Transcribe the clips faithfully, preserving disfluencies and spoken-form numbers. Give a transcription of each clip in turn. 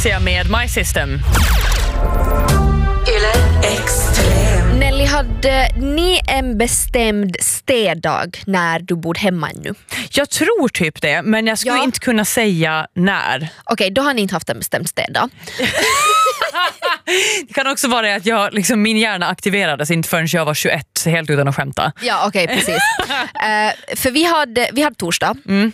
Anastasia med My System. Yle Extrem. Nelly, hade ni en bestämd städdag när du bodde hemma ännu? Jag tror typ det, men jag skulle Ja. inte kunna säga när. Okej, då har ni inte haft en bestämd städdag. Det kan också vara det att jag, liksom, min hjärna aktiverades inte förrän jag var tjugoett, helt utan att skämta. Ja, okej, precis. uh, för vi hade, vi hade torsdag. Mm.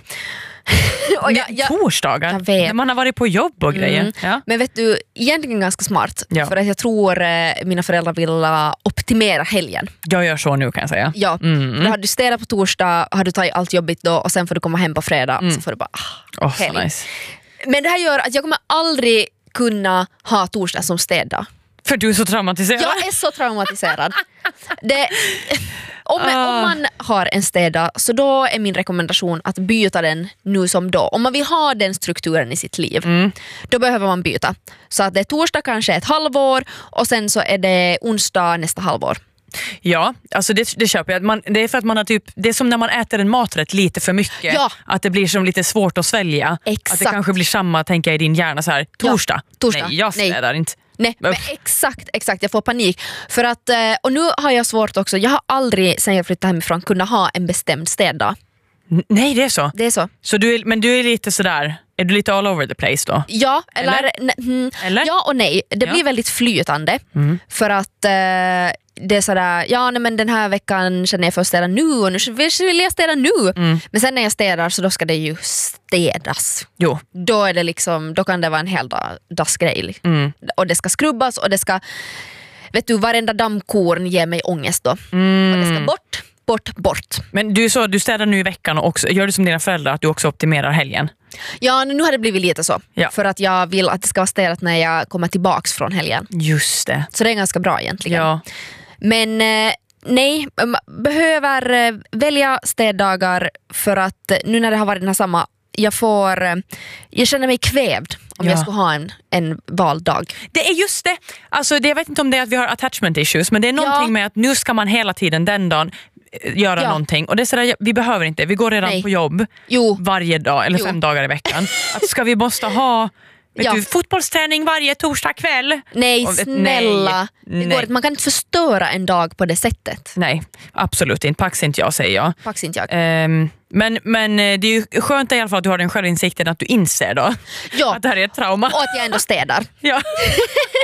Och jag, jag, Torsdagar, jag vet. när man har varit på jobb och grejer. Mm. Ja. Men vet du, egentligen ganska smart. Ja. För att jag tror eh, mina föräldrar vill uh, optimera helgen. Jag gör så nu, kan jag säga. Ja, Mm. då har du städat på torsdag, har du tagit allt jobbigt då och sen får du komma hem på fredag. Mm. Så får du bara, ah, Oh, så helg. nice. Men det här gör att jag kommer aldrig kunna ha torsdag som städdag. För du är så traumatiserad. Jag är så traumatiserad. Det, om, om man har en städa, så då är min rekommendation att byta den nu som då. Om man vill ha den strukturen i sitt liv, Mm. då behöver man byta. Så att det är torsdag kanske ett halvår och sen så är det onsdag nästa halvår. Ja, alltså det, det köper jag. Man, det är för att man har typ, det är som när man äter en maträtt lite för mycket. Ja. Att det blir som lite svårt att svälja. Exakt. Att det kanske blir samma, tänker jag, i din hjärna så här. Torsdag. Ja, torsdag. Nej, jag Nej. städar inte. Nej, men exakt, exakt, jag får panik. För att, eh, och nu har jag svårt också, jag har aldrig sen jag flyttade hemifrån kunnat ha en bestämd städdag. N- Nej, det är så. Det är så. Så du är, men du är lite sådär, är du lite all over the place då? Ja, eller, Eller? ne- mm, Eller? ja och nej. Det Ja. blir väldigt flytande. Mm. För att eh, det är sådär, ja nej, men den här veckan känner jag för att städa nu och nu vill jag städa nu. Mm. Men sen när jag städar så då ska det ju städas. Jo. Då är det liksom, då kan det vara en hel dag, dagsgrej. Mm. Och det ska skrubbas och det ska, vet du, varenda dammkorn ger mig ångest då. Mm. Och det ska bort, bort, bort. Men du, är så, du städar nu i veckan och också, gör du som dina föräldrar att du också optimerar helgen? Ja, nu har det blivit lite så. Ja. För att jag vill att det ska vara städat när jag kommer tillbaks från helgen. Just det. Så det är ganska bra egentligen. Ja. Men eh, nej, man behöver eh, välja städdagar för att eh, nu när det har varit den här samma, jag får, eh, jag känner mig kvävd om Ja. jag ska ha en, en valdag. Det är just det. Alltså, det. Jag vet inte om det är att vi har attachment issues, men det är någonting Ja. med att nu ska man hela tiden den dagen eh, göra Ja. någonting. Och det är sådär, vi behöver inte. Vi går redan Nej. på jobb Jo, varje dag, eller Jo. fem dagar i veckan. Att ska vi måste ha vet Ja. du, fotbollsträning varje torsdag kväll? nej Och vet- snälla. nej, Det nej. går, man kan inte förstöra en dag på det sättet. Nej, absolut inte. Pax inte jag, säger jag. Faktiskt inte jag. Ehm, men, men eh, det är ju skönt i alla fall att du har den självinsikten att du inser då Ja, att det här är ett trauma. och att jag ändå städar. Ja.